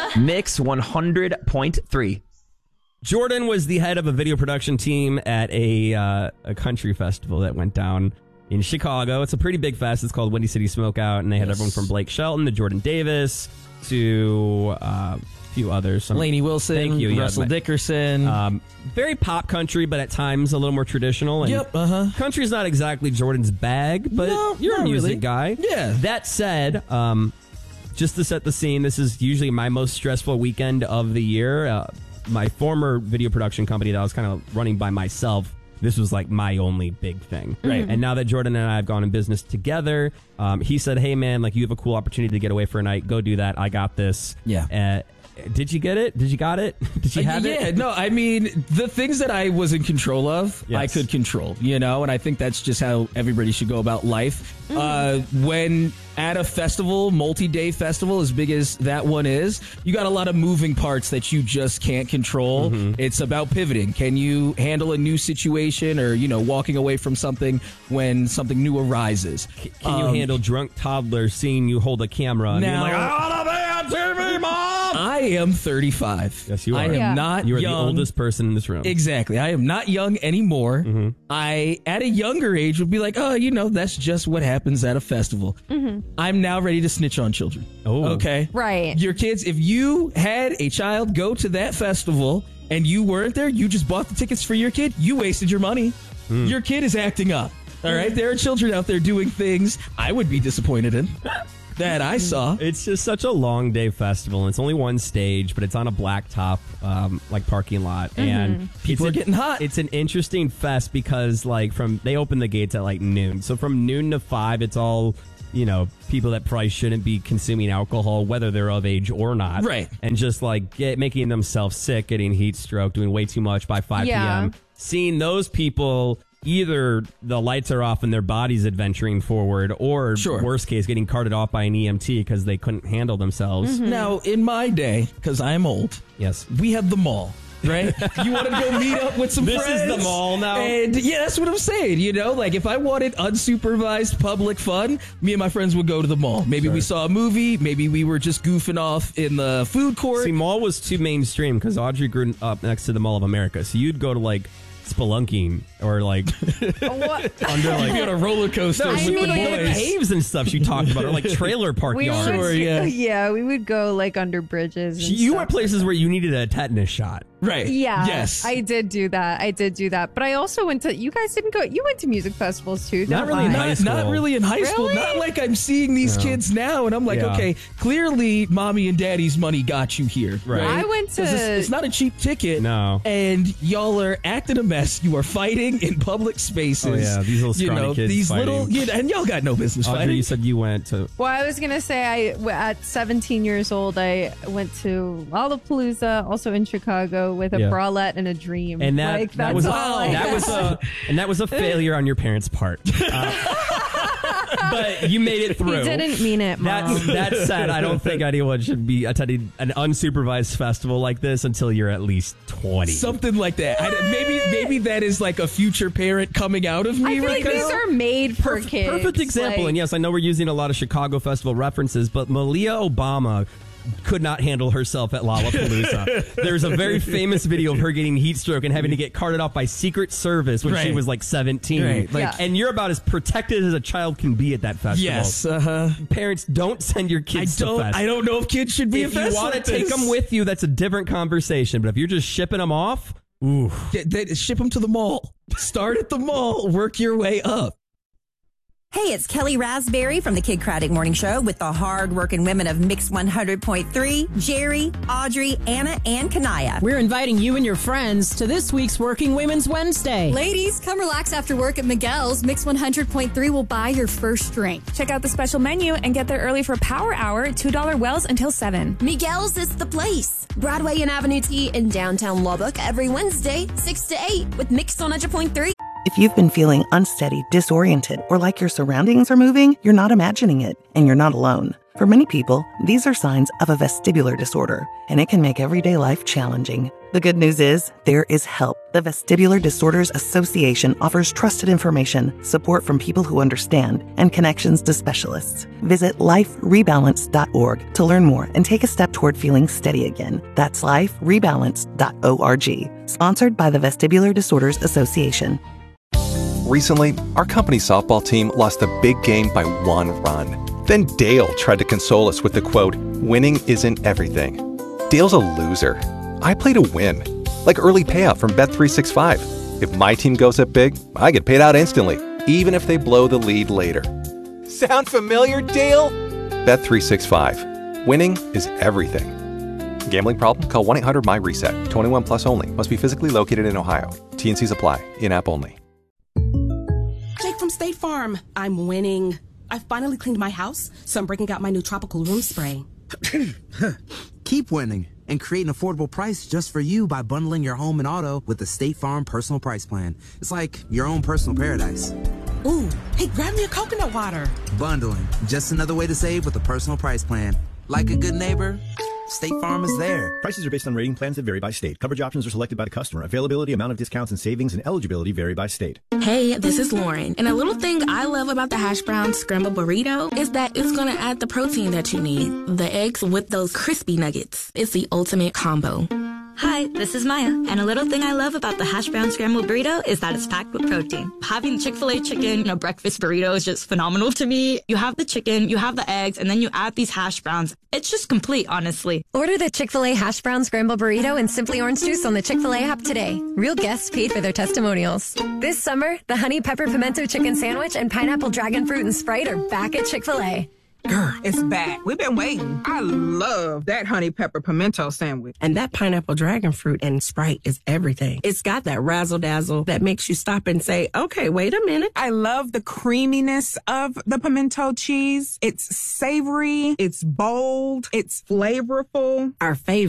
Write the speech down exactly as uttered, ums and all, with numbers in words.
Mix one hundred point three. Jordan was the head of a video production team at a uh, a country festival that went down in Chicago. It's a pretty big fest. It's called Windy City Smokeout, and they had yes. everyone from Blake Shelton to Jordan Davis to uh, a few others. Some, Lainey Wilson, thank you, Russell yeah, Dickerson. Um, very pop country, but at times a little more traditional. And yep, uh-huh. Country's not exactly Jordan's bag, but no, you're a music really. guy. Yeah. That said, um, just to set the scene, this is usually my most stressful weekend of the year. Uh, my former video production company that I was kind of running by myself, this was like my only big thing. Right. And now that Jordan and I have gone in business together, um, he said, hey, man, like you have a cool opportunity to get away for a night. Go do that. I got this. Yeah. Uh, did you get it? Did you got it? Did you have uh, it? Yeah, no, I mean, the things that I was in control of, yes. I could control, you know, and I think that's just how everybody should go about life. Mm. Uh, when at a festival, multi-day festival, as big as that one is, you got a lot of moving parts that you just can't control. Mm-hmm. It's about pivoting. Can you handle a new situation or, you know, walking away from something when something new arises? Can you um, handle drunk toddlers seeing you hold a camera and now, being like, I want to be on T V, Mom? I am thirty-five. Yes, you are. I am yeah. not You are young. the oldest person in this room. Exactly. I am not young anymore. Mm-hmm. I, at a younger age, would be like, oh, you know, that's just what happens at a festival. Mm-hmm. I'm now ready to snitch on children. Oh. Okay? Right. Your kids, if you had a child go to that festival and you weren't there, you just bought the tickets for your kid, you wasted your money. Mm. Your kid is acting up. All right? There are children out there doing things I would be disappointed in. That I saw. It's just such a long day festival. It's only one stage, but it's on a blacktop, um, like parking lot, mm-hmm. and people are getting hot. It's an interesting fest because, like, from they open the gates at like noon, so from noon to five, it's all you know people that probably shouldn't be consuming alcohol, whether they're of age or not, right? And just like get, making themselves sick, getting heat stroke, doing way too much by five yeah. p.m. Seeing those people. Either the lights are off and their body's adventuring forward, or sure. worst case, getting carted off by an E M T because they couldn't handle themselves. Mm-hmm. Now, in my day, because I'm old, yes, we had the mall. Right? You want to go meet up with some this friends? This is the mall now. And yeah, that's what I'm saying. You know, like if I wanted unsupervised public fun, me and my friends would go to the mall. Maybe sure. we saw a movie. Maybe we were just goofing off in the food court. See, mall was too mainstream because Audrey grew up next to the Mall of America. So you'd go to like spelunking or like what? under like on a roller coaster I with mean, the like, boys. Caves and stuff she talked about, or like trailer park we yards. Would, sure, yeah. yeah, we would go like under bridges. And you stuff went places like where you needed a tetanus shot. Right. Yeah. Yes. I did do that. I did do that. But I also went to, you guys didn't go, you went to music festivals too, Not didn't really I? in high Not, school. not really in high school. Really? Not like I'm seeing these No. kids now, and I'm like, Yeah. okay, clearly, mommy and daddy's money got you here. Right. I went 'Cause to, It's, it's not a cheap ticket. No. And y'all are acting a mess. You are fighting in public spaces. Oh, yeah, these little you scrawny know, kids These fighting. little, you know, and y'all got no business Audrey, fighting. you said you went to. well, I was going to say, I w- at seventeen years old, I went to Lollapalooza, also in Chicago, with a Yeah. bralette and a dream. And that, like, that that's was all wow. I that had. was a and that was a failure on your parents' part. Uh, but you made it through. He didn't mean it, Mom. That, that said, I don't think anyone should be attending an unsupervised festival like this until you're at least twenty. Something like that. I, maybe maybe that is like a future parent coming out of me I feel right like now. these are made for Perf- kids. Perfect example. Like, and yes, I know we're using a lot of Chicago Festival references, but Malia Obama could not handle herself at Lollapalooza. There's a very famous video of her getting heat stroke and having to get carted off by Secret Service when Right. she was like seventeen. Right, like- Yeah. And you're about as protected as a child can be at that festival. Yes. Uh-huh. Parents, don't send your I kids to don't. fest. I don't know if kids should be If a you fest want like to take this. them with you, that's a different conversation. But if you're just shipping them off, ooh. They- they- ship them to the mall. Start at the mall. Work your way up. Hey, it's Kelly Raspberry from the Kid Craddock Morning Show with the hard-working women of Mix one hundred point three, Jerry, Audrey, Anna, and Kanaya. We're inviting you and your friends to this week's Working Women's Wednesday. Ladies, come relax after work at Miguel's. Mix one hundred point three will buy your first drink. Check out the special menu and get there early for Power Hour at two dollar wells until seven. Miguel's is the place. Broadway and Avenue T in downtown Lubbock every Wednesday, six to eight with Mix one hundred point three. If you've been feeling unsteady, disoriented, or like your surroundings are moving, you're not imagining it, and you're not alone. For many people, these are signs of a vestibular disorder, and it can make everyday life challenging. The good news is, there is help. The Vestibular Disorders Association offers trusted information, support from people who understand, and connections to specialists. Visit life rebalance dot org to learn more and take a step toward feeling steady again. That's life rebalance dot org. Sponsored by the Vestibular Disorders Association. Recently, our company softball team lost a big game by one run. Then Dale tried to console us with the quote, "Winning isn't everything." Dale's a loser. I play to win, like early payout from Bet three sixty-five. If my team goes up big, I get paid out instantly, even if they blow the lead later. Sound familiar, Dale? Bet three sixty-five. Winning is everything. Gambling problem? Call one eight hundred my reset. twenty-one plus only. Must be physically located in Ohio. T and Cs apply. In-app only. Jake from State Farm. I'm winning. I finally cleaned my house, so I'm breaking out my new tropical room spray. Keep winning and create an affordable price just for you by bundling your home and auto with the State Farm Personal Price Plan. It's like your own personal paradise. Ooh, hey, grab me a coconut water. Bundling, just another way to save with a personal price plan. Like a good neighbor, State Farm is there. Prices are based on rating plans that vary by state. Coverage options are selected by the customer. Availability, amount of discounts and savings, and eligibility vary by state. Hey, this is Lauren. And a little thing I love about the hash brown scrambled burrito is that it's going to add the protein that you need. The eggs with those crispy nuggets. It's the ultimate combo. Hi, this is Maya, and a little thing I love about the hash brown scrambled burrito is that it's packed with protein. Having Chick-fil-A chicken in a breakfast burrito is just phenomenal to me. You have the chicken, you have the eggs, and then you add these hash browns. It's just complete, honestly. Order the Chick-fil-A hash brown scrambled burrito and Simply Orange Juice on the Chick-fil-A app today. Real guests paid for their testimonials. This summer, the honey pepper pimento chicken sandwich and pineapple dragon fruit and Sprite are back at Chick-fil-A. Girl, it's back. We've been waiting. I love that honey pepper pimento sandwich. And that pineapple dragon fruit and Sprite is everything. It's got that razzle dazzle that makes you stop and say, okay, wait a minute. I love the creaminess of the pimento cheese. It's savory. It's bold. It's flavorful. Our favorite.